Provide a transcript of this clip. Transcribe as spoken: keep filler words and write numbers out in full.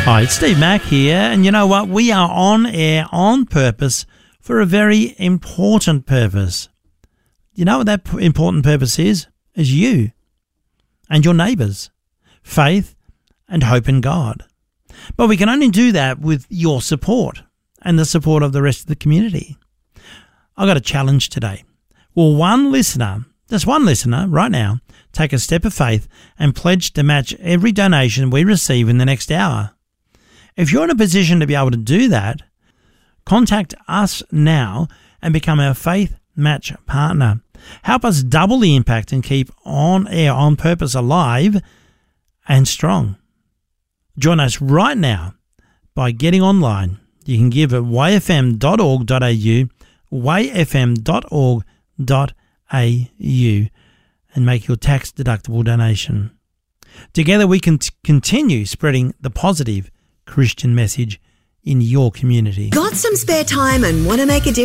Hi, it's Steve Mack here, and you know what? We are on air on purpose for a very important purpose. You know what that p- important purpose is? Is you and your neighbours. Faith and hope in God. But we can only do that with your support and the support of the rest of the community. I've got a challenge today. Will one listener, just one listener right now, take a step of faith and pledge to match every donation we receive in the next hour? If you're in a position to be able to do that, contact us now and become our Faith Match partner. Help us double the impact and keep On Air on Purpose alive and strong. Join us right now by getting online. You can give at way f m dot org dot a u, way f m dot org dot a u, and make your tax-deductible donation. Together we can t- continue spreading the positive Christian message in your community. Got some spare time and want to make a difference?